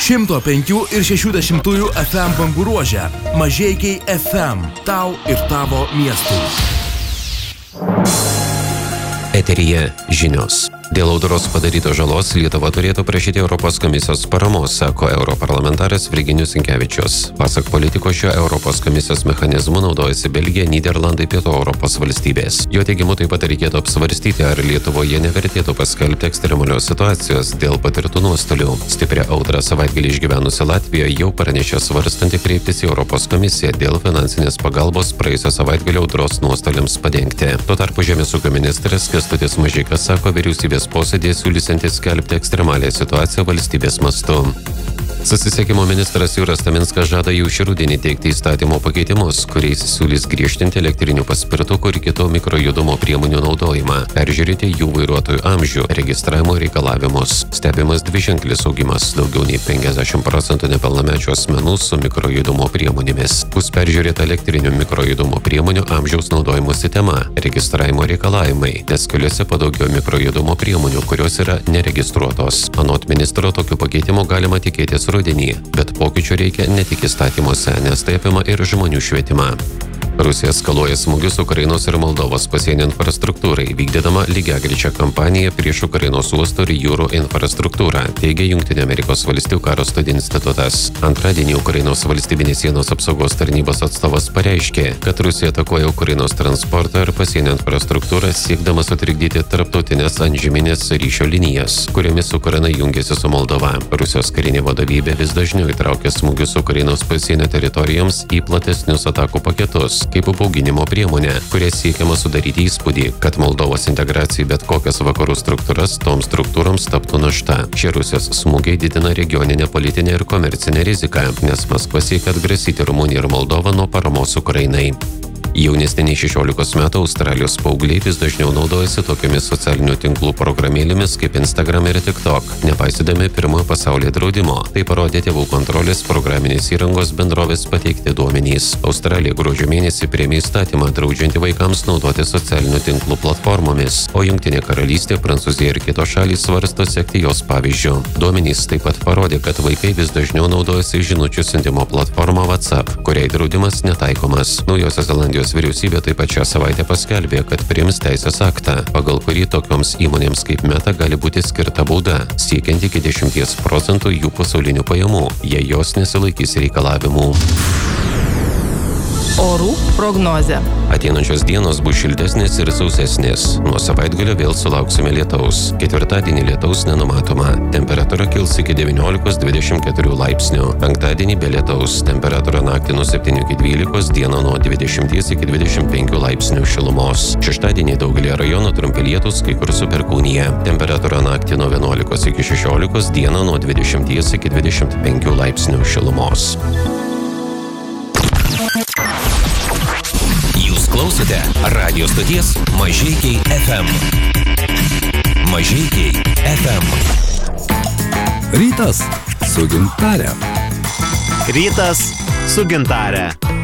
105 ir 60 FM bangų ruože. Mažeikiai FM. Tau ir tavo miestui. Eteryje žinios. Dėl audros padarytos žalos Lietuva turėtų prašyti Europos komisijos paramos, sako europarlamentaras Virginijus Sinkevičius. Pasak politiko, šio Europos komisijos mechanizmu naudojasi Belgija, Nyderlandai, Pietų Europos valstybės. Jo teigimu taip pat reikėtų apsvarstyti, ar Lietuvoje nevertėtų paskelbti ekstremalios situacijos dėl patirtų nuostolių. Stiprią audrą savaitgalį išgyvenusi Latvija jau pranešė svarstanti kreiptis į Europos komisiją dėl finansinės pagalbos praėjusio savaitgalio audros nuostoliams padengti. Tuo tarpu Žemės ūkio ministras Kęstutis Mažeikas sako, vyriausybės posėdėje siūlysiantis skelbti ekstremalią situaciją valstybės mastu. Susisiekimo ministras Juras Taminskas žada jau šį rudenį teikti įstatymo pakeitimus, kuriais siūlys griežtinti elektrinių paspirtukų ir kitų mikrojudumo priemonių naudojimą, peržiūrėti jų vairuotojų amžių, registravimo reikalavimus. Stebimas dviženklis augimas, daugiau nei 50% nepilnamečių asmenų su mikrojudumo priemonėmis. Bus peržiūrėta elektrinių mikrojudumo priemonių amžiaus naudojimo sistema, registravimo reikalavimai, nes keliuose padaugėjo mikrojudumo priemonių, kurios yra neregistruotos. Anot ministro, tokių pakeitimų galima tikėtis rudenį, bet pokyčių reikia ne tik įstatymuose, nes tai apima ir žmonių švietimą. Rusija eskaluoja smūgius Ukrainos ir Moldovos pasienio infrastruktūrai, vykdydama lygiagrečią kampaniją prieš Ukrainos uostų ir jūrų infrastruktūrą, teigia Jungtinių Amerikos valstijų karo studijų institutas. Antradienį Ukrainos valstybinės sienos apsaugos tarnybos atstovas pareiškė, kad Rusija atakuoja Ukrainos transportą ir pasienio infrastruktūrą, siekdama sutrikdyti tarptautinės antžeminės ryšio linijas, kuriomis Ukraina jungiasi su Moldova. Rusijos karinė vadovybė vis dažniau įtraukia smūgius Ukrainos pasienio teritorijoms į platesnius atakų paketus, kaip bauginimo priemonė, kuria siekiama sudaryti įspūdį, kad Moldovos integracija į bet kokias vakarų struktūras toms struktūroms taptų našta. Šie Rusijos smūgiai didina regioninę politinę ir komercinę riziką, nes Maskva siekia atgrasyti Rumuniją ir Moldovą nuo paramos Ukrainai. Jaunesni nei 16 metų Australijos paaugliai vis dažniau naudojasi tokiamis socialinių tinklų programėlėmis kaip Instagram ir TikTok, nepaisydami pirmojo pasaulyje draudimo. Tai parodė tėvų kontrolės programinės įrangos bendrovės pateikti duomenys. Australija gruodžio mėnesį priėmė įstatymą draudžiantį vaikams naudoti socialinių tinklų platformomis, o Jungtinė karalystė, Prancūzija ir kitos šalys svarsto sekti jos pavyzdžiu. Duomenys taip pat parodė, kad vaikai vis dažniau naudojasi žinučių siuntimo platformą WhatsApp, kuriai draudimas netaikomas. Naujosios Zelandijos vyriausybė taip pat šią savaitę paskelbė, kad priims teisės aktą, pagal kurį tokioms įmonėms kaip Meta gali būti skirta bauda, siekiant iki 10% jų pasaulinių pajamų, jei jos nesilaikys reikalavimų. Orų prognozė. Ateinančios dienos bus šiltesnės ir sausesnės. Nuo savaitgalio vėl sulauksime lietaus. Ketvirtadienį lietaus nenumatoma. Temperatūra kils iki 19–24 laipsnių. Penktadienį be lietaus. Temperatūra naktį nuo 7 iki 12, dieną nuo 20 iki 25 laipsnių šilumos. Šeštadienį daugelį rajonų trumpi lietūs, kai kur su perkūnija. Temperatūra naktį nuo 11 iki 16, dieną nuo 20 iki 25 laipsnių šilumos. Jūs klausote radio stoties Mažeikiai FM. Mažeikiai FM. Rytas su gintare. Rytas su gintare.